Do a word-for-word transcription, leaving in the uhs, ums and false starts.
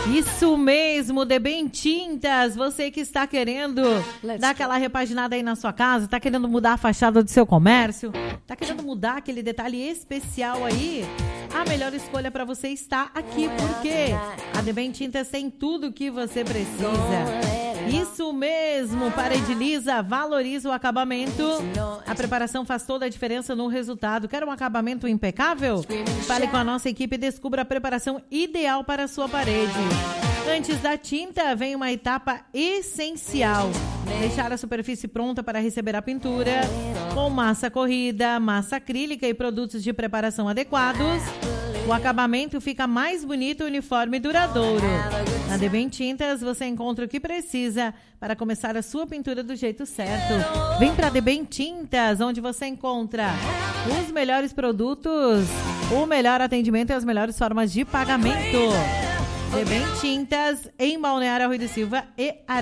Isso mesmo, Debem Tintas, você que está querendo Let's dar aquela repaginada aí na sua casa, está querendo mudar a fachada do seu comércio, está querendo mudar aquele detalhe especial aí, a melhor escolha para você está aqui, porque a Debem Tintas tem tudo o que você precisa. Isso mesmo, parede lisa, valoriza o acabamento. A preparação faz toda a diferença no resultado. Quer um acabamento impecável? Fale com a nossa equipe e descubra a preparação ideal para a sua parede. Antes da tinta, vem uma etapa essencial. Deixar a superfície pronta para receber a pintura, com massa corrida, massa acrílica e produtos de preparação adequados. O acabamento fica mais bonito, uniforme e duradouro. Na Debem Tintas você encontra o que precisa para começar a sua pintura do jeito certo. Vem para Debem Tintas, onde você encontra os melhores produtos, o melhor atendimento e as melhores formas de pagamento. Debem Tintas, em Balneário Rui do Silva e Areia.